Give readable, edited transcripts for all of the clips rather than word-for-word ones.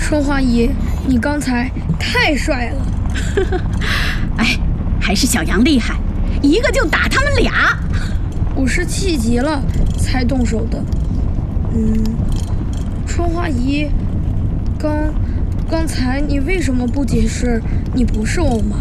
春花姨，你刚才太帅了。 哎，还是小杨厉害，一个就打他们俩。 我是气急了才动手的。春花姨，刚才你为什么不解释你不是我妈？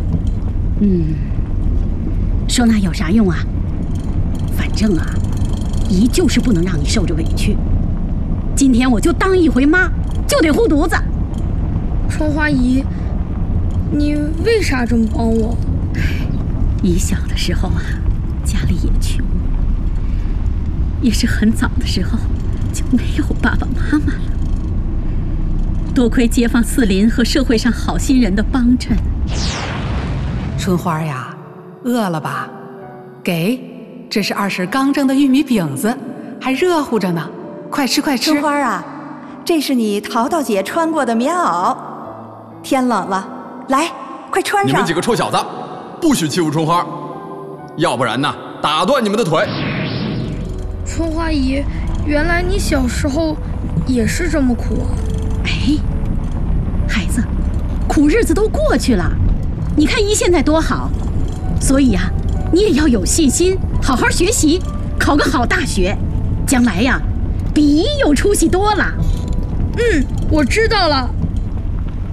说那有啥用啊？反正啊，姨就是不能让你受着委屈。今天我就当一回妈，就得护犊子。 春花姨，你为啥这么帮我？ 姨小的时候啊，家里也穷，也是很早的时候就没有爸爸妈妈了。多亏街坊四邻和社会上好心人的帮衬。 春花呀，饿了吧？给，这是二婶刚蒸的玉米饼子，还热乎着呢，快吃快吃。 春花啊，这是你淘淘姐穿过的棉袄，天冷了，来，快穿上。 你们几个臭小子，不许欺负春花，要不然呢，打断你们的腿。 春花姨，原来你小时候也是这么苦啊。 哎，孩子，苦日子都过去了，你看姨现在多好，所以啊，你也要有信心，好好学习，考个好大学，将来呀，比姨有出息多了。 我知道了。